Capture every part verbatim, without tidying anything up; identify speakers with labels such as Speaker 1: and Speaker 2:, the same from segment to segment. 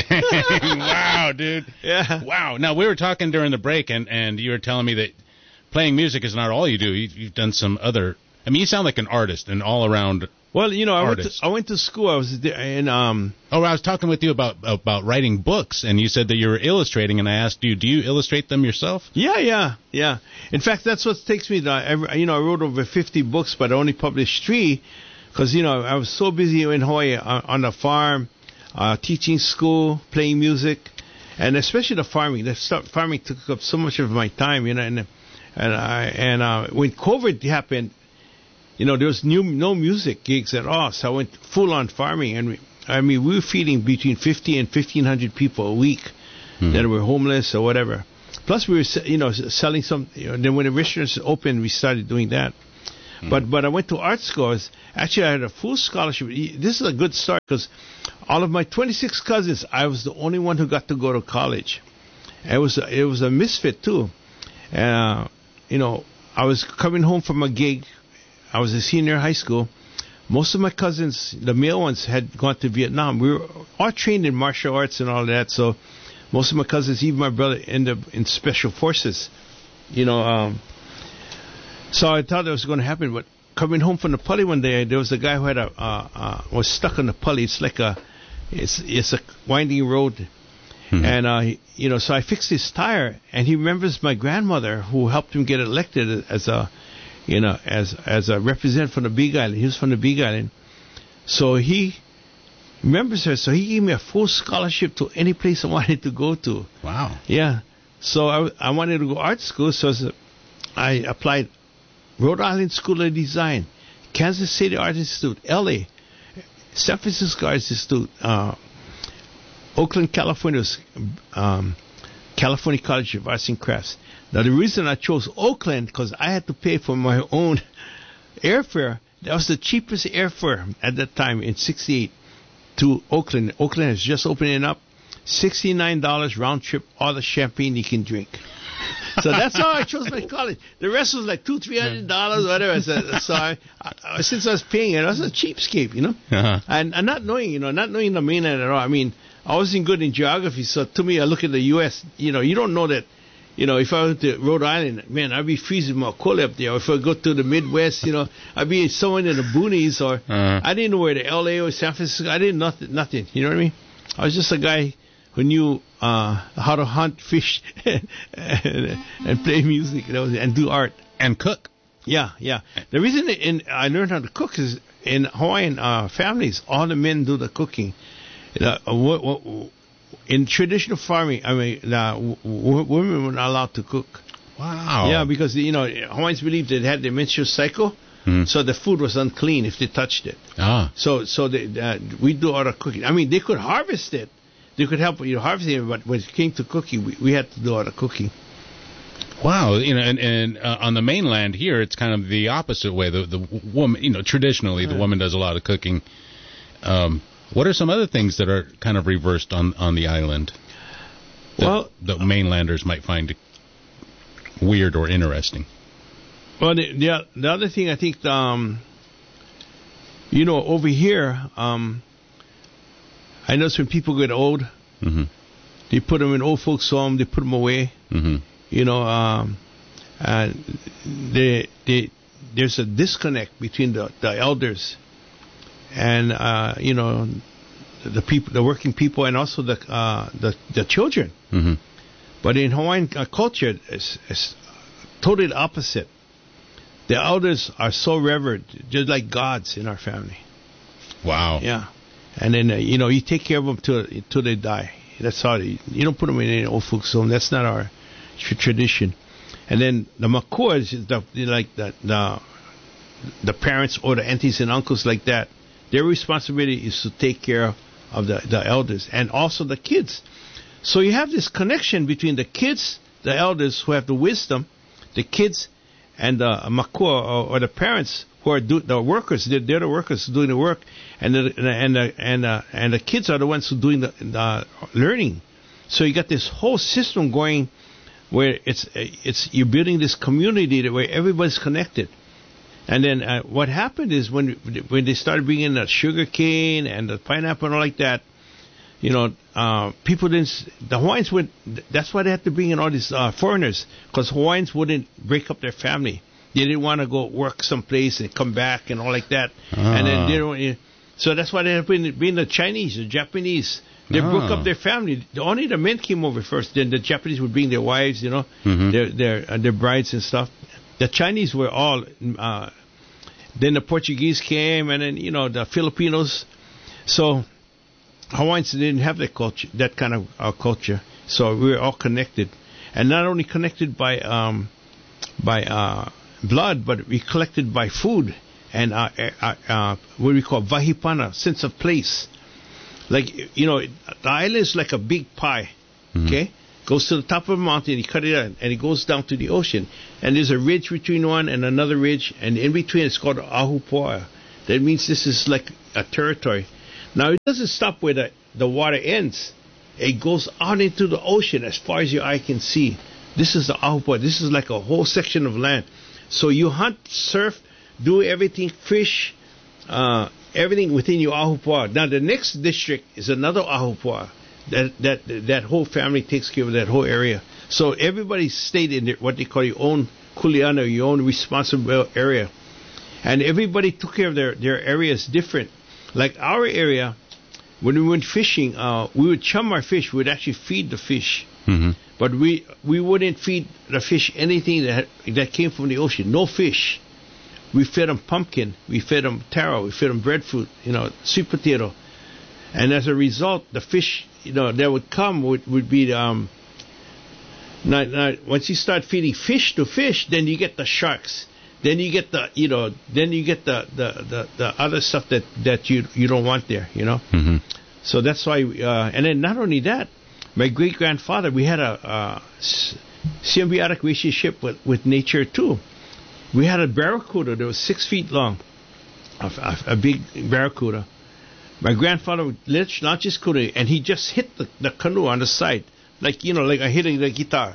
Speaker 1: Wow, dude.
Speaker 2: Yeah.
Speaker 1: Wow. Now, we were talking during the break, and, and you were telling me that playing music is not all you do. You've, you've done some other... I mean, you sound like an artist, an all-around
Speaker 2: Well, you know, I went, to,
Speaker 1: artist.
Speaker 2: I went to school. I was there, and um.
Speaker 1: Oh, I was talking with you about about writing books, and you said that you were illustrating, and I asked you, do you illustrate them yourself?
Speaker 2: Yeah, yeah, yeah. In fact, that's what takes me to, I, you know, I wrote over fifty books, but I only published three because, you know, I was so busy in Hawaii on, on the farm, uh, teaching school, playing music, and especially the farming. The stuff, farming took up so much of my time, you know, and and I and uh, when COVID happened, you know, there was new, no music gigs at all, so I went full on farming, and we, I mean, we were feeding between fifty and fifteen hundred people a week mm-hmm. that were homeless or whatever. Plus, we were, you know, selling some. You know, then when the restaurants opened, we started doing that. Mm-hmm. But but I went to art schools. Actually, I had a full scholarship. This is a good start because all of my twenty-six cousins, I was the only one who got to go to college. It was a, it was a misfit too. Uh, you know, I was coming home from a gig. I was a senior in high school. Most of my cousins, the male ones, had gone to Vietnam. We were all trained in martial arts and all that. So most of my cousins, even my brother, ended up in special forces. You know, um, so I thought that was going to happen. But coming home from the pulley one day, there was a guy who had a uh, uh, was stuck on the pulley. It's like a it's it's a winding road. Mm-hmm. And, uh, he, you know, so I fixed his tire. And he remembers my grandmother who helped him get elected as a... You know, as as a representative from the Big Island. He was from the Big Island. So he remembers her. So he gave me a full scholarship to any place I wanted to go to.
Speaker 1: Wow.
Speaker 2: Yeah. So I, I wanted to go art school. So I applied Rhode Island School of Design, Kansas City Art Institute, L A, San Francisco Art Institute, uh, Oakland, California, um, California College of Arts and Crafts. Now, the reason I chose Oakland, because I had to pay for my own airfare. That was the cheapest airfare at that time in sixty-eight to Oakland. Oakland is just opening up. sixty-nine dollars round trip, all the champagne you can drink. So that's how I chose my college. The rest was like two, three hundred dollars, whatever. So, so I, I, since I was paying it, I was a cheapskate, you know. Uh-huh. And, and not knowing, you know, not knowing the mainland at all. I mean, I wasn't good in geography, so to me, I look at the U S. You know, you don't know that. You know, if I went to Rhode Island, man, I'd be freezing my cold up there. Or if I go to the Midwest, you know, I'd be somewhere in the boonies. Or uh-huh. I didn't know where the L A or San Francisco. I didn't nothing, nothing. You know what I mean? I was just a guy who knew uh, how to hunt, fish, and, and play music, you know, and do art
Speaker 1: and cook.
Speaker 2: Yeah, yeah. The reason in, I learned how to cook is in Hawaiian uh, families, all the men do the cooking. You know, what, what, in traditional farming, I mean, uh, w- w- women were not allowed to cook.
Speaker 1: Wow.
Speaker 2: Yeah, because, you know, Hawaiians believed they had the menstrual cycle, mm. so the food was unclean if they touched it.
Speaker 1: Ah.
Speaker 2: So so they, uh, we do all the cooking. I mean, they could harvest it. They could help you harvest it, but when it came to cooking, we, we had to do all the cooking.
Speaker 1: Wow, you know, and, and uh, on the mainland here, it's kind of the opposite way. The the woman, you know, traditionally, the woman does a lot of cooking. Um What are some other things that are kind of reversed on, on the island that
Speaker 2: well,
Speaker 1: the mainlanders might find weird or interesting?
Speaker 2: Well, the, the, the other thing I think, um, you know, over here, um, I notice when people get old, mm-hmm. they put them in old folks' home, they put them away. Mm-hmm. You know, um, and they, they, there's a disconnect between the, the elders and uh, you know, the people, the working people, and also the uh, the, the children. Mm-hmm. But in Hawaiian uh, culture, it's, it's totally opposite. The elders are so revered, just like gods in our family.
Speaker 1: Wow.
Speaker 2: Yeah, and then uh, you know, you take care of them till till they die. That's how they, you don't put them in any old folks' home. That's not our tradition. And then the makua is the, like the, the the parents or the aunties and uncles like that. Their responsibility is to take care of the, the elders and also the kids. So you have this connection between the kids, the elders who have the wisdom, the kids, and the makua or, or the parents who are do, the workers. They're, they're the workers doing the work, and the and the and the, and the kids are the ones who are doing the, the learning. So you got this whole system going where it's it's you're building this community where everybody's connected. And then uh, what happened is when when they started bringing the sugar cane and the pineapple and all like that, you know, uh, people didn't. The Hawaiians would. That's why they had to bring in all these uh, foreigners, because Hawaiians wouldn't break up their family. They didn't want to go work someplace and come back and all like that.
Speaker 1: Ah.
Speaker 2: And then they don't. So that's why they had to bring, bring the Chinese, the Japanese. They
Speaker 1: Ah.
Speaker 2: broke up their family. Only the men came over first. Then the Japanese would bring their wives, you know,
Speaker 1: Mhm.
Speaker 2: their their uh, their brides and stuff. The Chinese were all. Uh, then the Portuguese came, and then you know the Filipinos. So Hawaiians didn't have that culture, that kind of uh, culture. So we were all connected, and not only connected by um, by uh, blood, but we collected by food and uh, uh, uh, what we call vahipana, sense of place. Like, you know, the island is like a big pie.
Speaker 1: Mhm.
Speaker 2: Okay, goes to the top of a mountain, you cut it out, and it goes down to the ocean. And there's a ridge between one and another ridge, and in between it's called Ahupua'a. That means this is like a territory. Now, it doesn't stop where the, the water ends. It goes out into the ocean as far as your eye can see. This is the Ahupua'a. This is like a whole section of land. So you hunt, surf, do everything, fish, uh, everything within your Ahupua'a. Now, the next district is another Ahupua'a. That that that whole family takes care of that whole area. So everybody stayed in their, what they call your own kuleana, your own responsible area. And everybody took care of their, their areas different. Like our area, when we went fishing, uh, we would chum our fish. We would actually feed the fish.
Speaker 1: Mhm.
Speaker 2: But we we wouldn't feed the fish anything that that came from the ocean. No fish. We fed them pumpkin. We fed them taro. We fed them breadfruit. You know, sweet potato. And as a result, the fish, you know, that would come would would be um. Now, now, once you start feeding fish to fish, then you get the sharks. Then you get the, you know, then you get the the, the, the other stuff that, that you you don't want there, you know.
Speaker 1: Mhm.
Speaker 2: So that's why, uh, and then not only that, my great grandfather, we had a, a symbiotic relationship with, with nature too. We had a barracuda that was six feet long, a, a, a big barracuda. My grandfather would launch launch his canoe, and he just hit the, the canoe on the side, like, you know, like I hitting the guitar.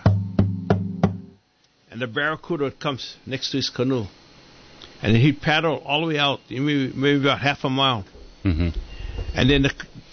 Speaker 2: And the barracuda comes next to his canoe, and then he'd paddle all the way out, maybe, maybe about half a mile.
Speaker 1: Mhm.
Speaker 2: And then the,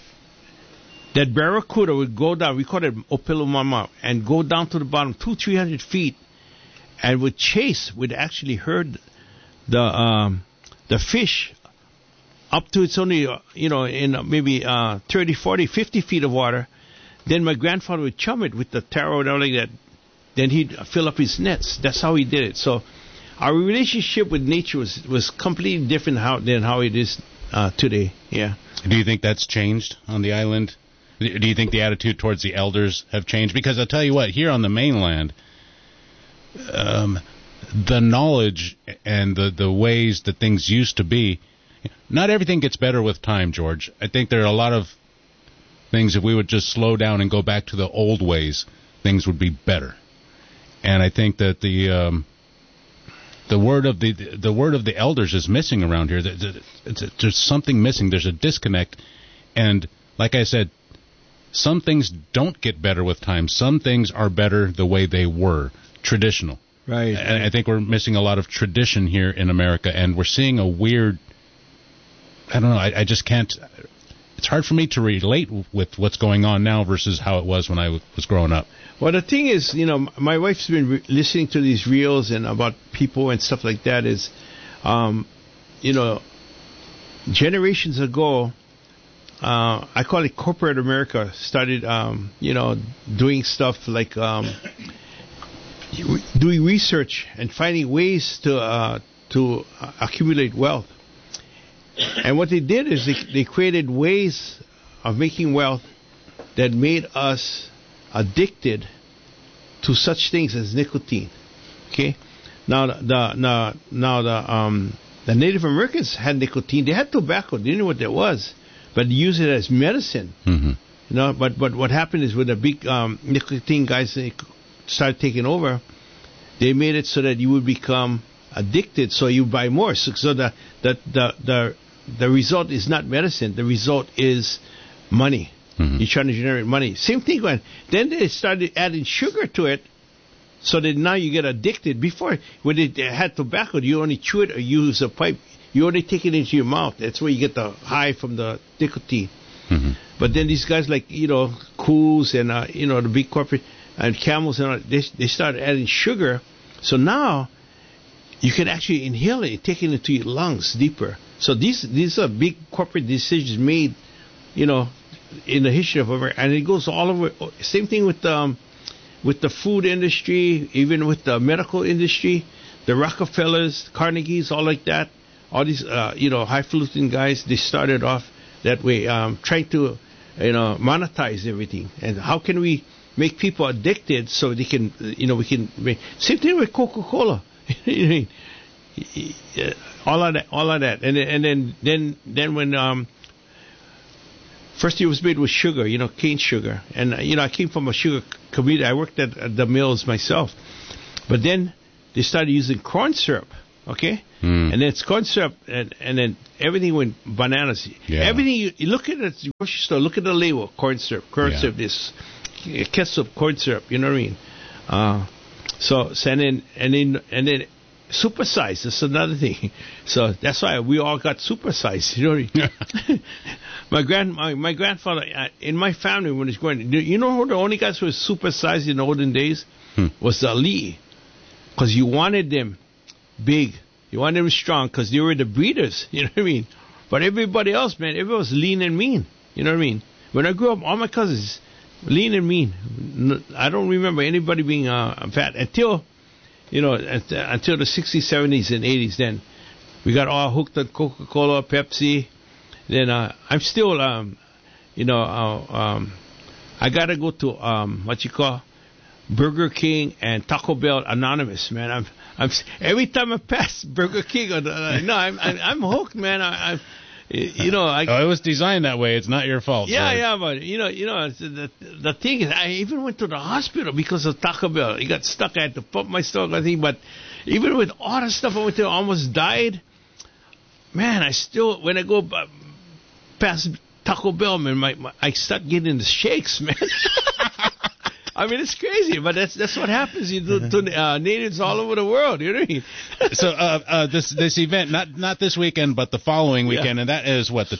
Speaker 2: that barracuda would go down, we call it opilumama, and go down to the bottom, two, three hundred feet, and would chase, would actually herd the um, the fish up to it's only, uh, you know, in uh, maybe uh, thirty, forty, fifty feet of water. Then my grandfather would chum it with the taro and all like that. Then he'd fill up his nets. That's how he did it. So our relationship with nature was, was completely different how, than how it is uh, today. Yeah.
Speaker 1: Do you think that's changed on the island? Do you think the attitude towards the elders have changed? Because I'll tell you what, here on the mainland, um, the knowledge and the, the ways that things used to be, not everything gets better with time, George. I think there are a lot of things, if we would just slow down and go back to the old ways, things would be better. And I think that the um, the word of the the word of the elders is missing around here. There's something missing. There's a disconnect. And like I said, some things don't get better with time. Some things are better the way they were, traditional.
Speaker 2: Right.
Speaker 1: And I think we're missing a lot of tradition here in America, and we're seeing a weird, I don't know, I, I just can't, it's hard for me to relate with what's going on now versus how it was when I w- was growing up.
Speaker 2: Well, the thing is, you know, my wife's been re- listening to these reels and about people and stuff like that is, um, you know, generations ago, uh, I call it corporate America, started, um, you know, doing stuff like um, doing research and finding ways to uh, to uh, accumulate wealth. And what they did is they, they created ways of making wealth that made us addicted to such things as nicotine. Okay, now the now now the um the Native Americans had nicotine. They had tobacco. They didn't know what that was, but they used it as medicine.
Speaker 1: Mm-hmm.
Speaker 2: You know, but but what happened is when the big um, nicotine guys started taking over, they made it so that you would become addicted. So you buy more. So, so the, the the the the result is not medicine. The result is money. Mm-hmm. You're trying to generate money. Same thing when then they started adding sugar to it, so that now you get addicted. Before, when they had tobacco, you only chew it or use a pipe. You only take it into your mouth. That's where you get the high from the nicotine.
Speaker 1: Mm-hmm.
Speaker 2: But then these guys like, you know, Coors and, uh, you know, the big corporate and Camels, and all, they, they started adding sugar. So now you can actually inhale it, take it into your lungs deeper. So these these are big corporate decisions made, you know, in the history of America. And it goes all over. Same thing with um, with the food industry, even with the medical industry, the Rockefellers, Carnegies, all like that. All these, uh, you know, highfalutin guys, they started off that way, um, trying to, you know, monetize everything. And how can we make people addicted so they can, you know, we can make, same thing with Coca-Cola. all of that, all of that. And, and then, then, then when, um, first it was made with sugar, you know, cane sugar. And, you know, I came from a sugar community. I worked at, at the mills myself. But then they started using corn syrup. Okay,
Speaker 1: mm.
Speaker 2: and then it's corn syrup, and, and then everything went bananas.
Speaker 1: Yeah.
Speaker 2: Everything you, you look at it at the grocery store, look at the label: corn syrup, corn
Speaker 1: yeah.
Speaker 2: syrup, this ketchup, corn syrup. You know what I mean? Uh, so, so and then and then and then supersized. That's another thing. So that's why we all got supersized. You know what I mean? my grand my, my grandfather uh, in my family when he's going, you know who the only guys who were supersized in the olden days
Speaker 1: hmm.
Speaker 2: was the Ali, because you wanted them big. You wanted them strong because they were the breeders. You know what I mean? But everybody else, man, everybody was lean and mean. You know what I mean? When I grew up, all my cousins, lean and mean. I don't remember anybody being uh, fat until, you know, until the sixties, seventies, and eighties. Then we got all hooked on Coca-Cola, Pepsi. Then uh, I'm still, um, you know, uh, um, I got to go to, um, what you call, Burger King and Taco Bell Anonymous, man. I'm, I'm every time I pass Burger King, or uh, no, I'm, I'm, I'm hooked, man. I, I you know, I.
Speaker 1: Oh, it was designed that way. It's not your fault.
Speaker 2: Yeah,
Speaker 1: so.
Speaker 2: yeah, but you know, you know, the the thing is, I even went to the hospital because of Taco Bell. It got stuck. I had to pump my stomach, I think. But even with all the stuff I went through, I almost died. Man, I still, when I go past Taco Bell, man, my, my I start getting the shakes, man. I mean, it's crazy, but that's that's what happens. You do to uh, natives all over the world. You know what I mean?
Speaker 1: so uh, uh, this this event, not not this weekend, but the following weekend, yeah. and that is what the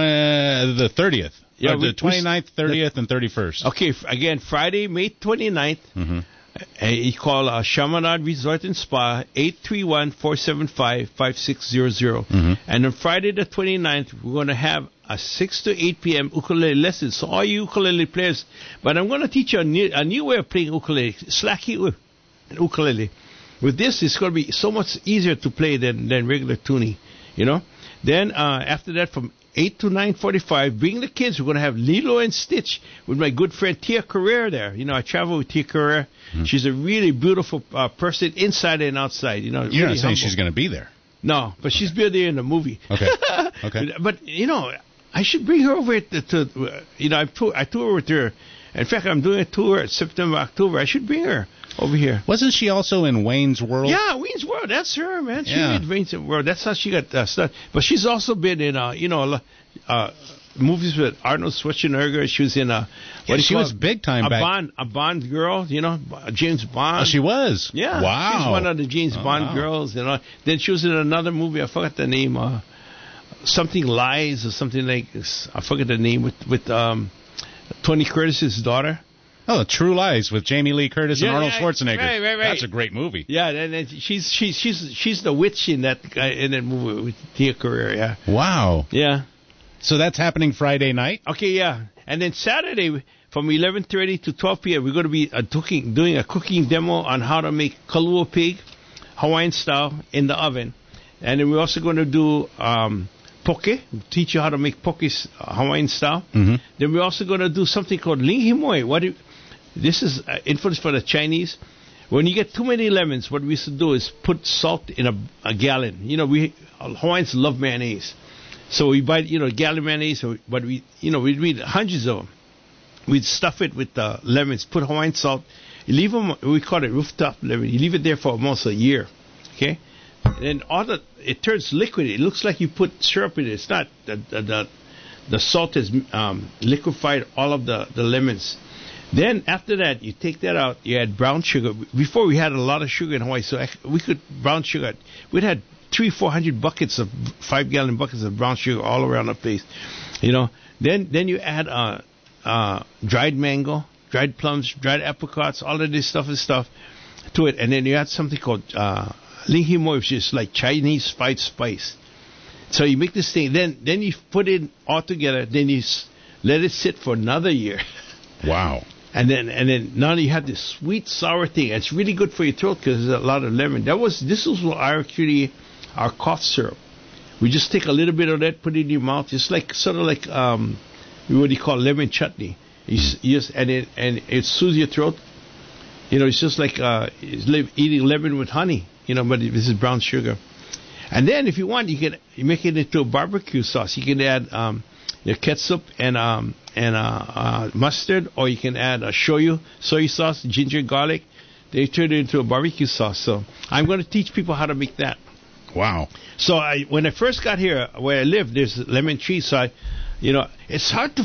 Speaker 1: tw- the thirtieth, yeah, uh, the twenty-ninth, thirtieth, and thirty-first.
Speaker 2: Okay, again, Friday, May twenty-ninth. Mm-hmm. Uh, you call uh, Chaminade Resort and Spa, eight three one, four seven five, five six zero zero. Mm-hmm. And on Friday the twenty-ninth, we're going to have a six to eight p.m. ukulele lesson. So all you ukulele players, but I'm going to teach you a new, a new way of playing ukulele, slacky ukulele. With this, it's going to be so much easier to play than, than regular tuning, you know. Then uh, after that, from eight to nine forty-five, bring the kids. We're going to have Lilo and Stitch with my good friend Tia Carrere there. You know, I travel with Tia Carrere. Mm-hmm. She's a really beautiful uh, person inside and outside. You know,
Speaker 1: You're
Speaker 2: really
Speaker 1: not saying
Speaker 2: humble.
Speaker 1: she's going to be there.
Speaker 2: No, but okay. she's been there in the movie.
Speaker 1: Okay. Okay.
Speaker 2: but, but, you know, I should bring her over to, to you know, I tour, I tour with her. In fact, I'm doing a tour in September, October. I should bring her over here.
Speaker 1: Wasn't she also in Wayne's World?
Speaker 2: Yeah, Wayne's World. That's her, man. She
Speaker 1: yeah.
Speaker 2: made Wayne's World. That's how she got uh, started. But she's also been in, uh, you know, uh, movies with Arnold Schwarzenegger. She was in a.
Speaker 1: What yeah, she was big time
Speaker 2: a
Speaker 1: back.
Speaker 2: Bond, a Bond girl, you know, James Bond.
Speaker 1: Oh, she was.
Speaker 2: Yeah.
Speaker 1: Wow.
Speaker 2: She's one of the James
Speaker 1: oh,
Speaker 2: Bond
Speaker 1: wow.
Speaker 2: girls, you know. Then she was in another movie. I forgot the name. Uh, something Lies or something like this. I forget the name with with um, Tony Curtis's daughter.
Speaker 1: Oh, True Lies with Jamie Lee Curtis
Speaker 2: yeah,
Speaker 1: and Arnold
Speaker 2: yeah,
Speaker 1: Schwarzenegger.
Speaker 2: Right, right, right.
Speaker 1: That's a great movie.
Speaker 2: Yeah, and, and she's she's she's she's the witch in that guy in that movie with Tia Carrere. Yeah.
Speaker 1: Wow.
Speaker 2: Yeah.
Speaker 1: So that's happening Friday night?
Speaker 2: Okay, yeah. And then Saturday from eleven thirty to twelve p.m. we're going to be uh, cooking, doing a cooking demo on how to make kalua pig, Hawaiian style, in the oven. And then we're also going to do um, poke, teach you how to make poke uh, Hawaiian style. Mm-hmm. Then we're also going to do something called lingihimoi. What do, this is uh, influence for the Chinese. When you get too many lemons, what we used to do is put salt in a, a gallon. You know, we uh, Hawaiians love mayonnaise. So we buy, you know, gallon mayonnaise, but we, you know, we'd read hundreds of them. We'd stuff it with uh, lemons, put Hawaiian salt. You leave them, we call it rooftop lemon. You leave it there for almost a year, okay? And then all the, it turns liquid. It looks like you put syrup in it. It's not. The the, the, the salt has um, liquefied all of the, the lemons. Then after that, you take that out. You add brown sugar. Before we had a lot of sugar in Hawaii, so we could brown sugar. We'd had three, four hundred buckets of five gallon buckets of brown sugar all around the place. You know, Then then you add uh, uh, dried mango, dried plums, dried apricots, all of this stuff and stuff to it, and then you add something called uh, ling him moi, which is like Chinese spice spice. So you make this thing, then then you put it all together, then you s- let it sit for another year.
Speaker 1: Wow.
Speaker 2: And then and then now you have this sweet sour thing. It's really good for your throat because there's a lot of lemon. That was this was our actually our cough syrup. We just take a little bit of that, put it in your mouth. It's like sort of like um, what do you call lemon chutney. You, s- you just and it and it soothes your throat. You know, it's just like uh, it's li- eating lemon with honey. You know, but this is brown sugar. And then if you want, you can you make it into a barbecue sauce. You can add um, your ketchup and um, and uh, uh, mustard, or you can add a shoyu, soy sauce, ginger, garlic. They turn it into a barbecue sauce. So I'm going to teach people how to make that.
Speaker 1: Wow.
Speaker 2: So I, when I first got here, where I live, there's lemon trees. So I, you know, it's hard to